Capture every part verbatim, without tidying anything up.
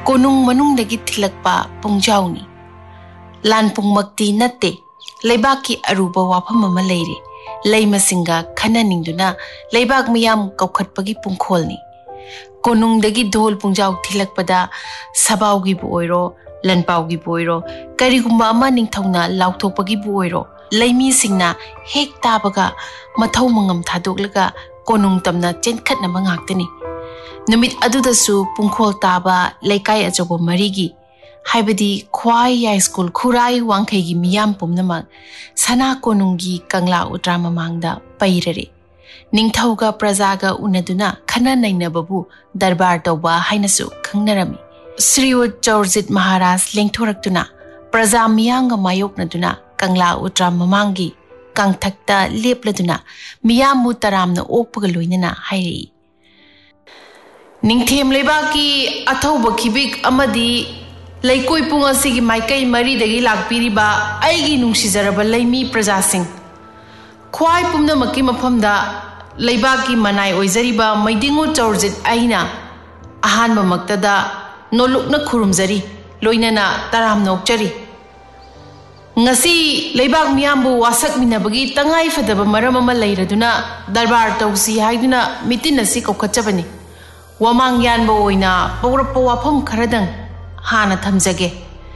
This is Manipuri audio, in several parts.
konung manungdagi thilakpa pungjawni lan pungmakti natte leibaki aruba wafam ama leire leimasinga khananingduna leibak miyam kaukhatpagi pungkholni konungdagi dhol pungjaw thilakpada sabawgi bu oiro lanpawgi bu oiro karigumba ama ningthawna lauthokpagi bu oiro leimi singna hek tabaga mathau mangam thadoglaga konung tamna chenkhatnaba ngaktani numit adudasu pungkhol taba leikai ajobo marigi haibadi khwai high school khurai wangkhaigi miyam pumnamak sana konunggi kangla utra mamangda pairare ningthauga prajaga unaduna khana nainababu darbar tawba hainasu khangnarami Sriwat Jorjit Maharaj lengthoraktuna praja miyanga mayoknaduna kangla utra mamangi kangthakta lepladuna miyamu taramna okpaga loinana hairi ningthem lebaki athauba khibik amadi leikoi pung asigi maikai mari dagi lakpiriba aigi nungsijaraba leimi praja sing khwai pumna maki mafamda leibaki manai oizariba maidingu Jorjit aina ahanba maktada nolukna khurumjari loinana taram nokchari ngasi leibak miyambu wasak minabagi tangai fadaba maram ama leiraduna darbar tawsi haiduna mitin asi kokhatchabani wamang yanbo oina pawrappa wafam kharadang hana thamjage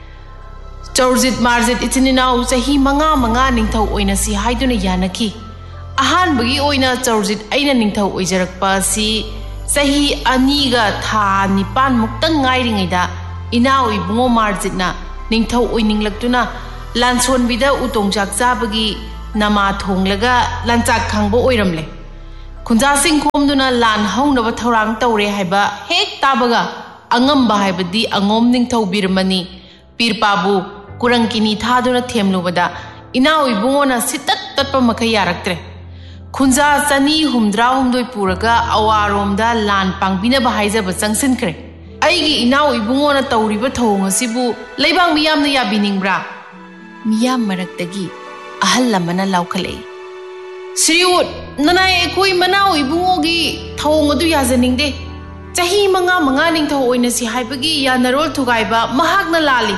Jorjit Marjit ichininau chahi manga manga ningthau oina si haiduna yanaki ahan bagi oina Jorjit aina ningthau oijarakpa si sahi aniga tha nipan muktang ngairingaida inau ibungo Marjitna ningthau oininglakduna lanson bida utongjak jabagi nama thonglaga lanchak khangbo oiramle khunja sing khomduna lan haunaba thorang tawre haiba hek tabaga angamba haibadi angom ningthau birmani pirpabu kurangkini thaduna themlubada inau ibungona sitat tatpa makha yaraktre khunja chani humdra humdoi puraga awaromda lan pangbina ba haijaba changsinkre aigi inau ibungona tawriba thong asibu leibang miyamna yabiningbra miyam maraktagi ahal lamana laukhalai Sriwat nanai ekoi manau ibungogi thong adu yajaningde chahi manga manga ningthau oina si haibagi yanarol thugaiba mahakna lali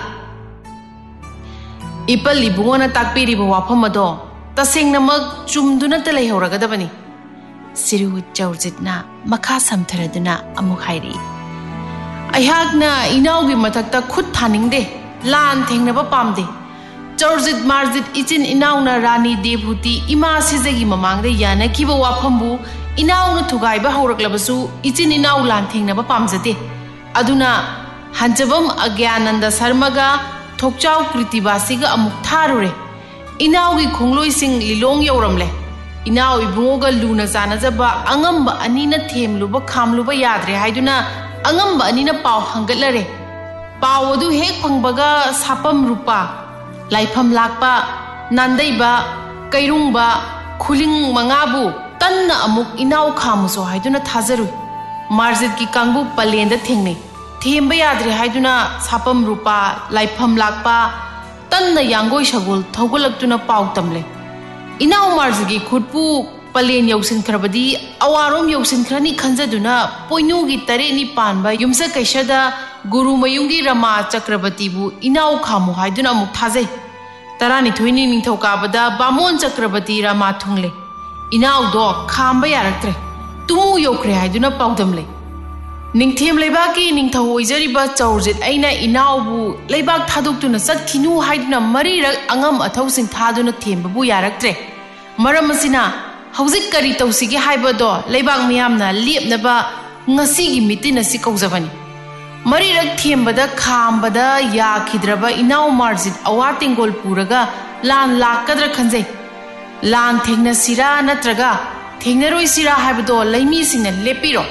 ipal ibungona takpiri ba wafam ado tasengnamak chumduna ta leihораgadabani Sriwat Jorjitna makha samtharaduna amuk hairi aihakna inaugi mathakta khut thaningde lan thengnaba pamde Jorjit Marjit ichin inauna Rani Devhuti ima sijagi mamangda yanakiba wafambu inauna thugaiba hauraklabasu ichin inau lan thengnaba pamjate aduna hanjabam Agyananda Sarmaga thokchau Kritibasiga amuk tharure inaugi khongloi lilong yauramle inau ibungoga luna janajaba angamba anina themluba khamluba yadre haiduna angamba anina paw hangatlare paw adu hek phangbaga sapam rupa laifam lakpa nandaiba kairungba khuling mangabu tanna amuk inau khamuso haiduna thajaru Marjit ki kangbu palenda thengne themba yadre haiduna sapam rupa laifam lakpa tanna yangoi sagol thogolaktuna paw tamle inau Marjit ki khutpu palen yausin khrabadi awarom yausin khrani khanjaduna poinu gi tare ni panba yumsa kaishada Guru Mayungi Rama Chakrabarti bu inau khamu haiduna amuk thajai tarani thoini ningthau kabada Bamon Chakrabarti Rama thungle inau do khamba yaraktre tumu yokre haiduna pawdamle ningthem leibaki ningthau oijariba Jorjit aina inau bu leibak thadoktuna satkhinu haiduna marirak angam athausin thaduna thembabu yaraktre maram asina hauzik kari tausigi haibado leibak miyamna lepnaba ngasigi mitin asi kaujabani marirak thembada khambada yakhidraba inau Marjit awatingol puraga lan lakadra khanjai lan thengna sira natraga thengnaroi sira haibado leimi singna lepiro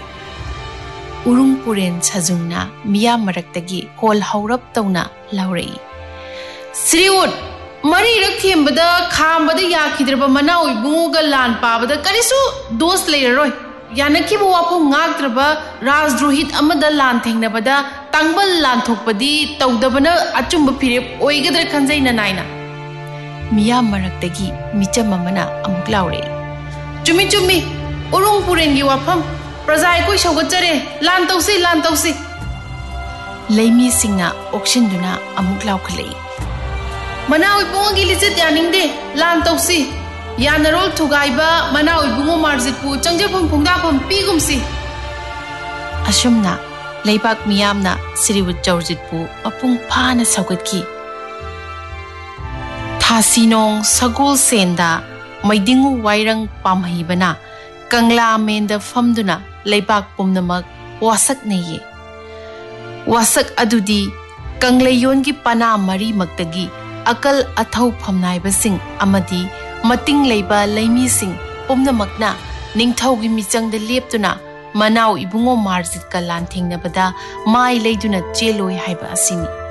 urung puren sajungna miyam maraktagi kol haurap tawna laurei Sriwat marirak thembada khambada yakhidraba manau ibungoga lan pabada karisu dos leiraroi Yanaki wafam ngaktraba Rajdrohit amada lan thengnabada tangbal lan thokpadi tawdabana achumba phirep oigadra khanjaina naina miyam maraktagi micham amana amuk laure chumi chumi urung purengi wafam prajai koi sawgachare lan tausi lan tausi ꯂꯩꯃꯤꯁꯤꯡꯅ ꯑꯣꯛꯁꯤꯟꯗꯨꯅ ꯑꯃꯨꯛ ꯂꯥꯎꯈꯠꯂꯛꯏ꯫ ꯃꯅꯥꯎ ꯏꯕꯨꯡꯉꯣꯒꯤ ꯂꯤꯆꯠ ꯌꯥꯅꯤꯡꯗꯦ, ꯂꯥꯟ ꯇꯧꯁꯤ, ꯌꯥꯅꯔꯣꯜ ꯊꯨꯒꯥꯏꯕ ꯃꯅꯥꯎ ꯏꯕꯨꯡꯉꯣ ꯃꯥꯔꯖꯤꯠꯄꯨ ꯆꯪꯖꯐꯝ ꯈꯣꯡꯗꯥꯐꯝ ꯄꯤꯒꯨꯝꯁꯤ꯫ ꯑꯁꯨꯝꯅ ꯂꯩꯕꯥꯛ ꯃꯤꯌꯥꯝꯅ ꯁꯤꯔꯤꯋꯨꯠ ꯆꯧꯔꯖꯤꯠꯄꯨ ꯃꯄꯨꯡ ꯐꯥꯅ ꯁꯧꯒꯠꯈꯤ꯫ ꯊꯥꯁꯤꯅꯣꯡ ꯁꯒꯣꯜꯁꯦꯟꯗ ꯃꯩꯗꯤꯡꯉꯨ ꯋꯥꯏꯔꯪ ꯄꯥꯝꯍꯩꯕꯅ ꯀꯪꯂꯥ ꯃꯦꯟꯗ ꯐꯝꯗꯨꯅ ꯂꯩꯕꯥꯛ ꯄꯨꯝꯅꯃꯛ ꯋꯥꯁꯛꯅꯩꯌꯦ꯫ ꯋꯥꯁꯛ ꯑꯗꯨꯗꯤ ꯀꯪꯂꯩꯌꯣꯟꯒꯤ ꯄꯅꯥ ꯃꯔꯤꯃꯛꯇꯒꯤ ꯑꯀꯜ ꯑꯊꯧ ꯐꯝꯅꯥꯏꯕꯁꯤꯡ ꯑꯃꯗꯤ ꯃꯇꯤꯡ ꯂꯩꯕ ꯂꯩꯃꯤꯁꯤꯡ ꯄꯨꯝꯅꯃꯛꯅ ꯅꯤꯡꯊꯧꯒꯤ ꯃꯤꯆꯪꯗ ꯂꯦꯞꯇꯨꯅ ꯃꯅꯥꯎ ꯏꯕꯨꯡꯉꯣ ꯃꯥꯔꯖꯤꯠꯀ ꯂꯥꯟꯊꯦꯡꯅꯕꯗ ꯃꯥꯏ ꯂꯩꯗꯨꯅ ꯆꯦꯜꯂꯣꯏ ꯍꯥꯏꯕ ꯑꯁꯤꯅꯤ꯫